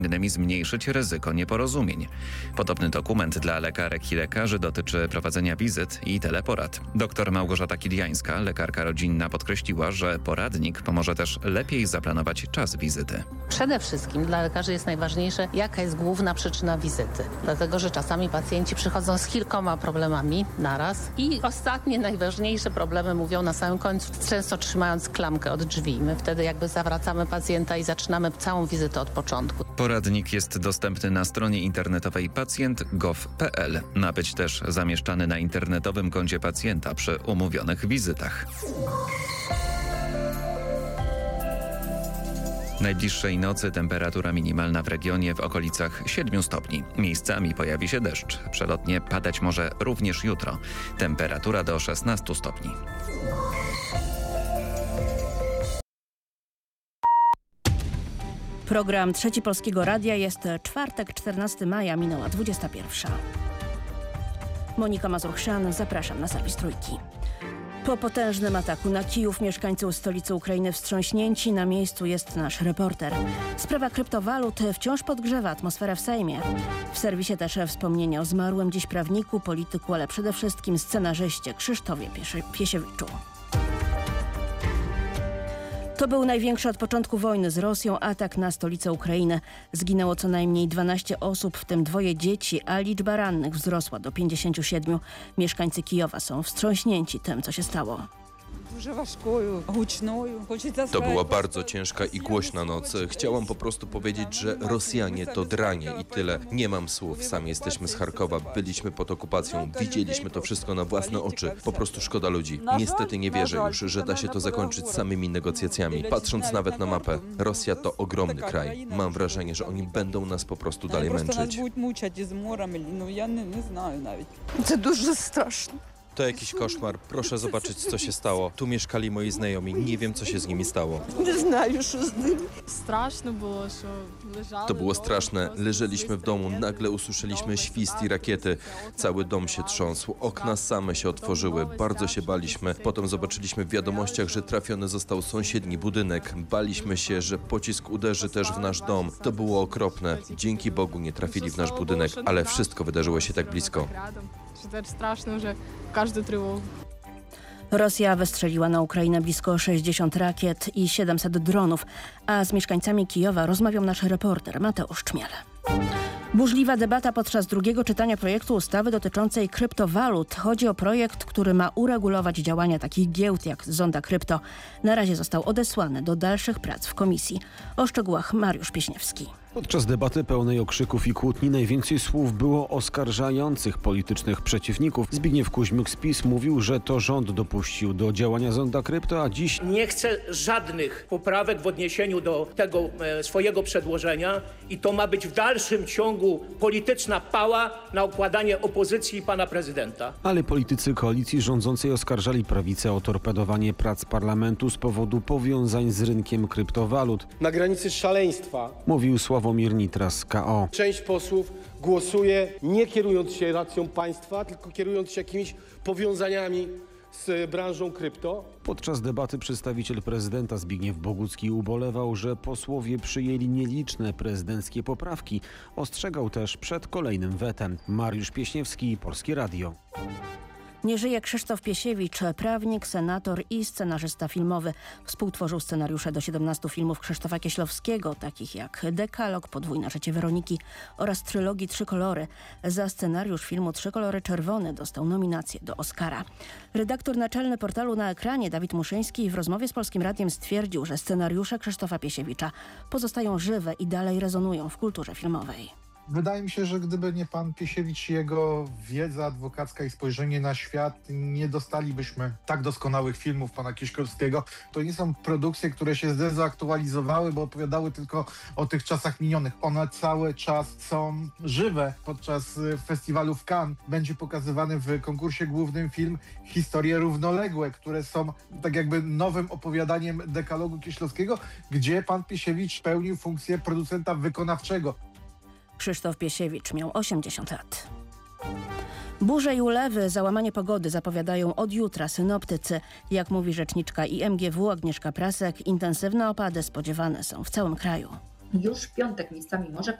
innymi zmniejszyć ryzyko nieporozumień. Podobny dokument dla lekarek i lekarzy dotyczy prowadzenia wizyt i teleporad. Dr Małgorzata Kiliańska, lekarka rodzinna, podkreśliła, że poradnik pomoże też lepiej zaplanować czas wizyty. Przede wszystkim dla lekarzy jest najważniejsze, jaka jest główna przyczyna wizyty. Dlatego, że czasami pacjenci przychodzą z kilkoma problemami naraz i ostatnie, najważniejsze problemy mówią na samym końcu, często trzymając klamkę od drzwi. My wtedy jakby zawracamy pacjenta i zaczynamy całą wizytę od początku. Poradnik jest dostępny na stronie internetowej pacjent.gov.pl. Ma być też zamieszczany na internetowym koncie pacjenta przy umówionych wizytach. Najbliższej nocy temperatura minimalna w regionie w okolicach 7 stopni. Miejscami pojawi się deszcz. Przelotnie padać może również jutro. Temperatura do 16 stopni. Program Trzeci Polskiego Radia. Jest czwartek, 14 maja, minęła 21. Monika Mazur-Chrzan, zapraszam na serwis Trójki. Po potężnym ataku na Kijów mieszkańcy stolicy Ukrainy wstrząśnięci. Na miejscu jest nasz reporter. Sprawa kryptowalut wciąż podgrzewa atmosferę w Sejmie. W serwisie też wspomnienie o zmarłym dziś prawniku, polityku, ale przede wszystkim scenarzyście Krzysztofie Piesiewiczu. To był największy od początku wojny z Rosją atak na stolicę Ukrainy. Zginęło co najmniej 12 osób, w tym 2 dzieci, a liczba rannych wzrosła do 57. Mieszkańcy Kijowa są wstrząśnięci tym, co się stało. To była bardzo ciężka i głośna noc. Chciałam po prostu powiedzieć, że Rosjanie to dranie i tyle. Nie mam słów. Sami jesteśmy z Charkowa, byliśmy pod okupacją, widzieliśmy to wszystko na własne oczy. Po prostu szkoda ludzi. Niestety nie wierzę już, że da się to zakończyć samymi negocjacjami. Patrząc nawet na mapę, Rosja to ogromny kraj. Mam wrażenie, że oni będą nas po prostu dalej męczyć. To дуже straszne. To jakiś koszmar. Proszę zobaczyć, co się stało. Tu mieszkali moi znajomi. Nie wiem, co się z nimi stało. Nie знаю, що з ним. To było straszne. Leżeliśmy w domu, nagle usłyszeliśmy świst i rakiety. Cały dom się trząsł, okna same się otworzyły. Bardzo się baliśmy. Potem zobaczyliśmy w wiadomościach, że trafiony został sąsiedni budynek. Baliśmy się, że pocisk uderzy też w nasz dom. To było okropne. Dzięki Bogu nie trafili w nasz budynek, ale wszystko wydarzyło się tak blisko. Rosja wystrzeliła na Ukrainę blisko 60 rakiet i 700 dronów, a z mieszkańcami Kijowa rozmawiał nasz reporter Mateusz Czmiel. Burzliwa debata podczas drugiego czytania projektu ustawy dotyczącej kryptowalut. Chodzi o projekt, który ma uregulować działania takich giełd jak Zonda Krypto. Na razie został odesłany do dalszych prac w komisji. O szczegółach Mariusz Pieśniewski. Podczas debaty pełnej okrzyków i kłótni najwięcej słów było oskarżających politycznych przeciwników. Zbigniew Kuźmiuk z PiS mówił, że to rząd dopuścił do działania Zonda Krypto, a dziś nie chce żadnych poprawek w odniesieniu do tego swojego przedłożenia i to ma być w dalszym ciągu polityczna pała na okładanie opozycji i pana prezydenta. Ale politycy koalicji rządzącej oskarżali prawicę o torpedowanie prac parlamentu z powodu powiązań z rynkiem kryptowalut. Na granicy szaleństwa, mówił Sławomir Nitras z KO. Część posłów głosuje nie kierując się racją państwa, tylko kierując się jakimiś powiązaniami z branżą krypto. Podczas debaty przedstawiciel prezydenta Zbigniew Bogucki ubolewał, że posłowie przyjęli nieliczne prezydenckie poprawki. Ostrzegał też przed kolejnym wetem. Mariusz Pieśniewski, Polskie Radio. Nie żyje Krzysztof Piesiewicz, prawnik, senator i scenarzysta filmowy. Współtworzył scenariusze do 17 filmów Krzysztofa Kieślowskiego, takich jak Dekalog, Podwójne życie Weroniki oraz trylogii Trzy kolory. Za scenariusz filmu Trzy kolory czerwone dostał nominację do Oscara. Redaktor naczelny portalu Na Ekranie Dawid Muszyński w rozmowie z Polskim Radiem stwierdził, że scenariusze Krzysztofa Piesiewicza pozostają żywe i dalej rezonują w kulturze filmowej. Wydaje mi się, że gdyby nie pan Piesiewicz, jego wiedza adwokacka i spojrzenie na świat, nie dostalibyśmy tak doskonałych filmów pana Kieślowskiego. To nie są produkcje, które się zdezaktualizowały, bo opowiadały tylko o tych czasach minionych. One cały czas są żywe. Podczas festiwalu w Cannes będzie pokazywany w konkursie głównym film Historie równoległe, które są tak jakby nowym opowiadaniem dekalogu Kieślowskiego, gdzie pan Piesiewicz pełnił funkcję producenta wykonawczego. Krzysztof Piesiewicz miał 80 lat. Burze i ulewy, załamanie pogody zapowiadają od jutra synoptycy. Jak mówi rzeczniczka IMGW Agnieszka Prasek, intensywne opady spodziewane są w całym kraju. już w piątek miejscami może